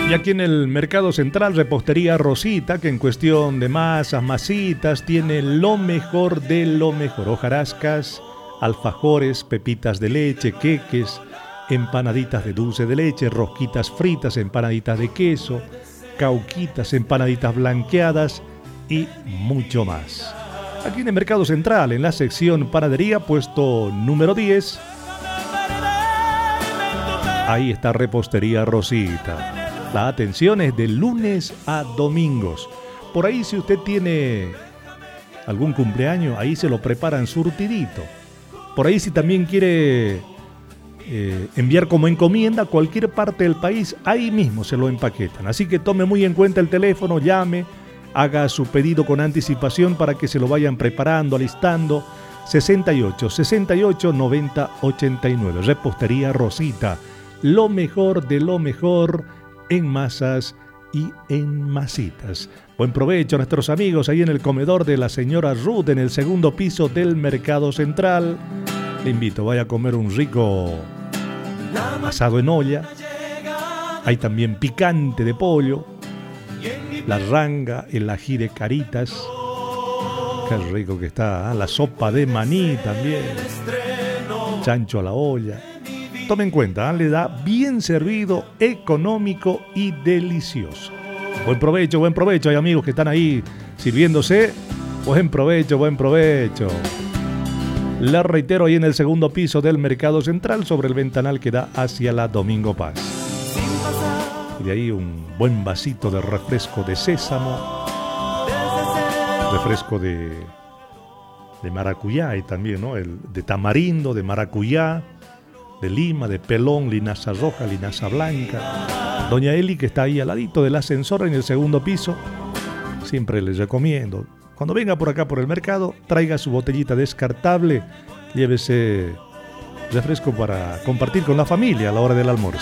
Y aquí en el Mercado Central, Repostería Rosita, que en cuestión de masas, masitas, tiene lo mejor de lo mejor. Hojarascas, alfajores, pepitas de leche, queques, empanaditas de dulce de leche, rosquitas fritas, empanaditas de queso, cauquitas, empanaditas blanqueadas y mucho más. Aquí en el Mercado Central, en la sección panadería, puesto número 10, ahí está Repostería Rosita. La atención es de lunes a domingos. Por ahí, si usted tiene algún cumpleaños, ahí se lo preparan surtidito. Por ahí, si también quiere enviar como encomienda a cualquier parte del país, ahí mismo se lo empaquetan. Así que tome muy en cuenta el teléfono, llame, haga su pedido con anticipación para que se lo vayan preparando, alistando. 68 68 90 89. Repostería Rosita. Lo mejor de lo mejor en masas y en masitas. Buen provecho a nuestros amigos ahí en el comedor de la señora Ruth en el segundo piso del Mercado Central. Le invito, vaya a comer un rico asado en olla. Hay también picante de pollo, la ranga, el ají de caritas. Qué rico que está, ¿eh? La sopa de maní también. Chancho a la olla. Tome en cuenta, le da bien servido, económico y delicioso. Buen provecho, hay amigos que están ahí sirviéndose. Buen provecho, buen provecho. Les reitero, ahí en el segundo piso del Mercado Central, sobre el ventanal que da hacia la Domingo Paz. Y de ahí un buen vasito de refresco de sésamo, refresco de maracuyá y también, ¿no? El de tamarindo, de maracuyá, de lima, de pelón, linaza roja, linaza blanca. Doña Eli, que está ahí al ladito del ascensor en el segundo piso, siempre les recomiendo, cuando venga por acá por el mercado, traiga su botellita descartable, llévese refresco para compartir con la familia a la hora del almuerzo.